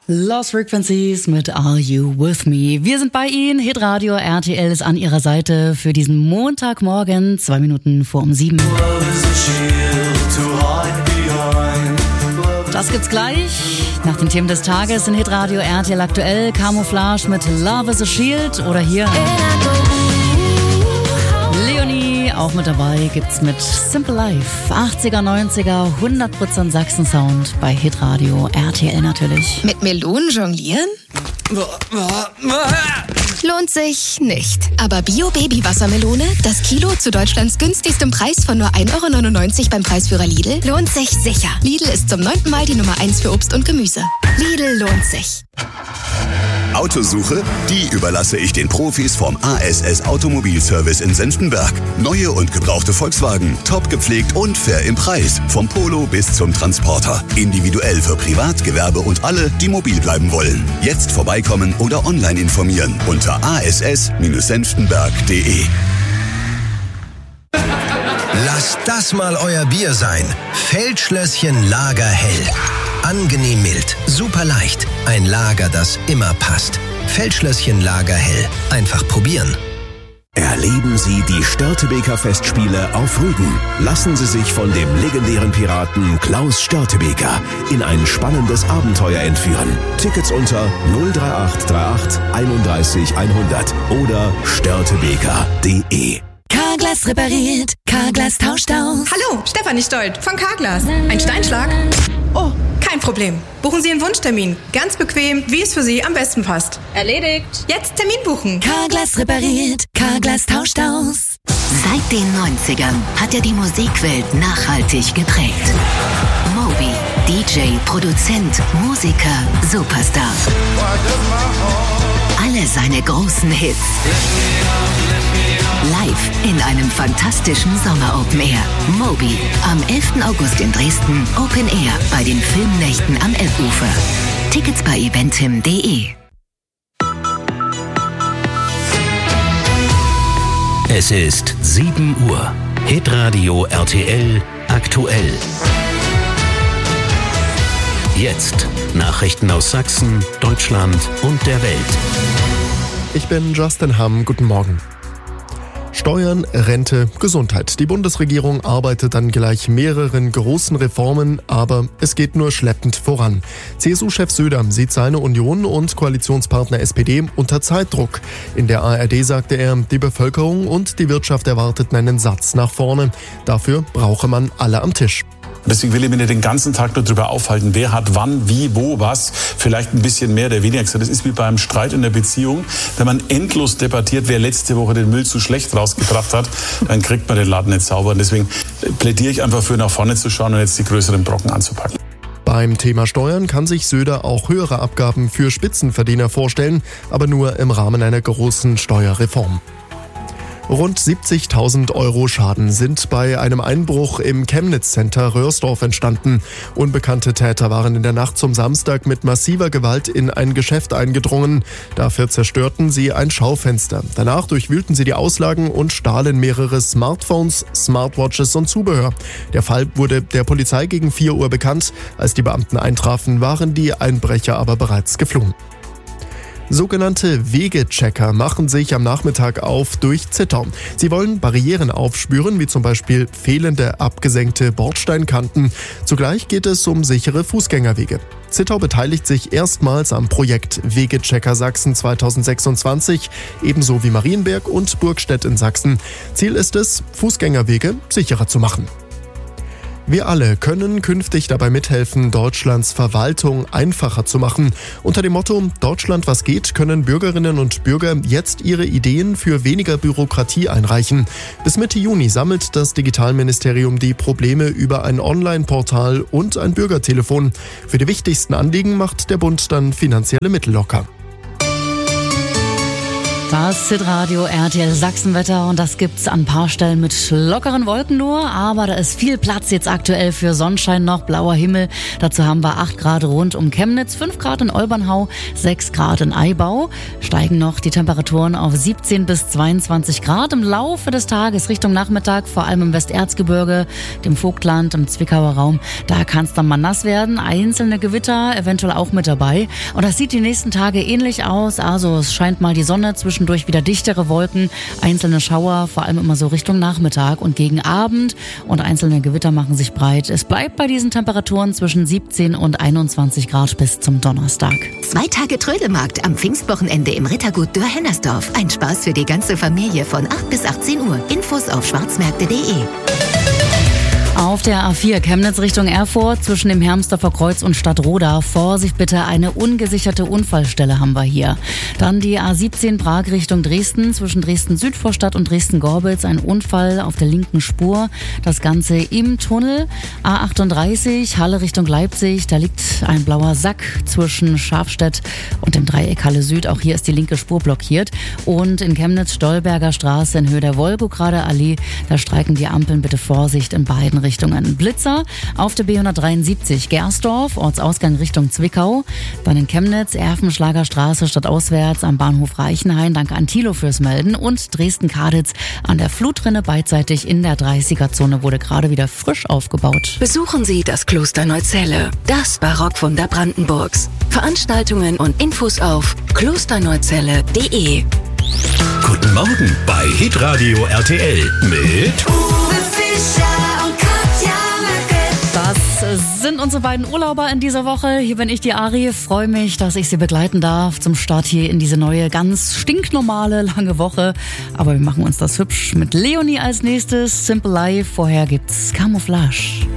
Lost Frequencies mit Are You With Me? Wir sind bei Ihnen. Hitradio RTL ist an Ihrer Seite für diesen Montagmorgen, 2 Minuten vor 7. Das gibt's gleich. Nach den Themen des Tages in Hitradio RTL aktuell. Camouflage mit Love is a Shield oder hier Leonie, auch mit dabei gibt's mit Simple Life. 80er, 90er, 100% Sachsen-Sound bei Hitradio RTL natürlich. Mit Melonen jonglieren? Lohnt sich nicht. Aber Bio-Baby-Wassermelone, das Kilo zu Deutschlands günstigstem Preis von nur 1,99 € beim Preisführer Lidl, lohnt sich sicher. Lidl ist zum 9. Mal die Nummer 1 für Obst und Gemüse. Lidl lohnt sich. Autosuche? Die überlasse ich den Profis vom ASS Automobilservice in Senftenberg. Neue und gebrauchte Volkswagen, top gepflegt und fair im Preis. Vom Polo bis zum Transporter. Individuell für Privat, Gewerbe und alle, die mobil bleiben wollen. Jetzt vorbeikommen oder online informieren unter ass-senftenberg.de. Lasst das mal euer Bier sein. Feldschlösschen Lagerhell. Angenehm mild, super leicht. Ein Lager, das immer passt. Feldschlösschen Lagerhell. Einfach probieren. Erleben Sie die Störtebeker Festspiele auf Rügen. Lassen Sie sich von dem legendären Piraten Klaus Störtebeker in ein spannendes Abenteuer entführen. Tickets unter 03838 31 100 oder störtebeker.de. Carglass repariert, Carglass tauscht aus. Hallo, Stefanie Stolt von Carglass. Ein Steinschlag? Oh, kein Problem. Buchen Sie einen Wunschtermin. Ganz bequem, wie es für Sie am besten passt. Erledigt. Jetzt Termin buchen. Carglass repariert, Carglass tauscht aus. Seit den 90ern hat er die Musikwelt nachhaltig geprägt. Moby, DJ, Produzent, Musiker, Superstar. Alle seine großen Hits live in einem fantastischen Sommer-Open Air. Moby, am 11. August in Dresden, Open Air bei den Filmnächten am Elbufer. Tickets bei eventim.de. Es ist 7 Uhr. Hitradio RTL aktuell. Jetzt Nachrichten aus Sachsen, Deutschland und der Welt. Ich bin Justin Hamm. Guten Morgen. Steuern, Rente, Gesundheit. Die Bundesregierung arbeitet an gleich mehreren großen Reformen, aber es geht nur schleppend voran. CSU-Chef Söder sieht seine Union und Koalitionspartner SPD unter Zeitdruck. In der ARD sagte er, die Bevölkerung und die Wirtschaft erwarteten einen Satz nach vorne. Dafür brauche man alle am Tisch. Deswegen will ich mich nicht den ganzen Tag nur darüber aufhalten, wer hat wann, wie, wo, was, vielleicht ein bisschen mehr oder weniger gesagt. Das ist wie beim Streit in der Beziehung. Wenn man endlos debattiert, wer letzte Woche den Müll zu schlecht rausgebracht hat, dann kriegt man den Laden nicht sauber. Und deswegen plädiere ich einfach für nach vorne zu schauen und jetzt die größeren Brocken anzupacken. Beim Thema Steuern kann sich Söder auch höhere Abgaben für Spitzenverdiener vorstellen, aber nur im Rahmen einer großen Steuerreform. Rund 70.000 € Schaden sind bei einem Einbruch im Chemnitz Center Röhrsdorf entstanden. Unbekannte Täter waren in der Nacht zum Samstag mit massiver Gewalt in ein Geschäft eingedrungen. Dafür zerstörten sie ein Schaufenster. Danach durchwühlten sie die Auslagen und stahlen mehrere Smartphones, Smartwatches und Zubehör. Der Fall wurde der Polizei gegen 4 Uhr bekannt. Als die Beamten eintrafen, waren die Einbrecher aber bereits geflohen. Sogenannte Wegechecker machen sich am Zittau auf durch Zittau. Sie wollen Barrieren aufspüren, wie zum Beispiel fehlende abgesenkte Bordsteinkanten. Zugleich geht es um sichere Fußgängerwege. Zittau beteiligt sich erstmals am Projekt Wegechecker Sachsen 2026, ebenso wie Marienberg und Burgstedt in Sachsen. Ziel ist es, Fußgängerwege sicherer zu machen. Wir alle können künftig dabei mithelfen, Deutschlands Verwaltung einfacher zu machen. Unter dem Motto Deutschland was geht, können Bürgerinnen und Bürger jetzt ihre Ideen für weniger Bürokratie einreichen. Bis Mitte Juni sammelt das Digitalministerium die Probleme über ein Online-Portal und ein Bürgertelefon. Für die wichtigsten Anliegen macht der Bund dann finanzielle Mittel locker. Das Hitradio RTL Sachsenwetter und das gibt's an ein paar Stellen mit lockeren Wolken nur, aber da ist viel Platz jetzt aktuell für Sonnenschein noch, blauer Himmel. Dazu haben wir 8 Grad rund um Chemnitz, 5 Grad in Olbernhau, 6 Grad in Aibau. Steigen noch die Temperaturen auf 17 bis 22 Grad im Laufe des Tages Richtung Nachmittag, vor allem im Westerzgebirge, dem Vogtland, im Zwickauer Raum. Da kann es dann mal nass werden, einzelne Gewitter eventuell auch mit dabei. Und das sieht die nächsten Tage ähnlich aus, also es scheint mal die Sonne, zwischendurch wieder dichtere Wolken, einzelne Schauer, vor allem immer so Richtung Nachmittag und gegen Abend und einzelne Gewitter machen sich breit. Es bleibt bei diesen Temperaturen zwischen 17 und 21 Grad bis zum Donnerstag. 2 Tage Trödelmarkt am Pfingstwochenende im Rittergut Dürr-Hennersdorf. Ein Spaß für die ganze Familie von 8 bis 18 Uhr. Infos auf schwarzmärkte.de. Auf der A4 Chemnitz Richtung Erfurt zwischen dem Hermsdorfer Kreuz und Stadtroda. Vorsicht bitte, eine ungesicherte Unfallstelle haben wir hier. Dann die A17 Prag Richtung Dresden zwischen Dresden-Südvorstadt und Dresden-Gorbitz. Ein Unfall auf der linken Spur. Das Ganze im Tunnel. A38 Halle Richtung Leipzig. Da liegt ein blauer Sack zwischen Schafstedt und dem Dreieck Halle Süd. Auch hier ist die linke Spur blockiert. Und in Chemnitz Stolberger Straße in Höhe der Wolgograder Allee. Da streiken die Ampeln. Bitte Vorsicht in beiden Richtungen. Blitzer auf der B173 Gersdorf, Ortsausgang Richtung Zwickau. Dann in Chemnitz, Erfenschlager Straße stadtauswärts am Bahnhof Reichenhain. Danke an Thilo fürs Melden. Und Dresden-Kaditz an der Flutrinne beidseitig in der 30er-Zone wurde gerade wieder frisch aufgebaut. Besuchen Sie das Kloster Neuzelle, das Barockwunder Brandenburgs. Veranstaltungen und Infos auf klosterneuzelle.de. Guten Morgen bei Hitradio RTL mit Uwe Fischer und Katja Möcke. Das sind unsere beiden Urlauber in dieser Woche. Hier bin ich, die Ari. Freue mich, dass ich sie begleiten darf zum Start hier in diese neue, ganz stinknormale, lange Woche. Aber wir machen uns das hübsch mit Leonie als nächstes. Simple Life. Vorher gibt's Camouflage.